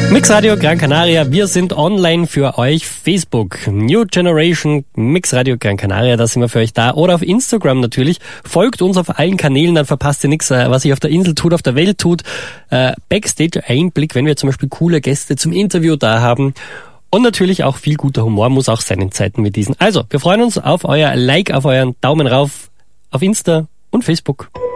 Mix Radio Gran Canaria, wir sind online für euch. Facebook, New Generation, Mix Radio Gran Canaria, da sind wir für euch da. Oder auf Instagram natürlich. Folgt uns auf allen Kanälen, dann verpasst ihr nichts, was sich auf der Insel tut, auf der Welt tut. Backstage-Einblick, wenn wir zum Beispiel coole Gäste zum Interview da haben. Und natürlich auch viel guter Humor muss auch sein in Zeiten wie diesen. Also, wir freuen uns auf euer Like, auf euren Daumen rauf auf Insta und Facebook.